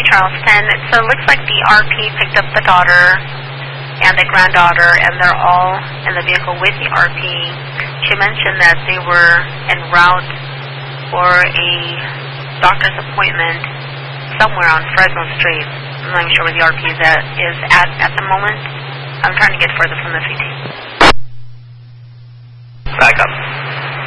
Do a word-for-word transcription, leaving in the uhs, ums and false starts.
Charleston. So it looks like the R P picked up the daughter and the granddaughter, and they're all in the vehicle with the R P. She mentioned that they were en route for a doctor's appointment somewhere on Fresno Street. I'm not even sure where the R P is at, is at at the moment. I'm trying to get further from the C T. Back up.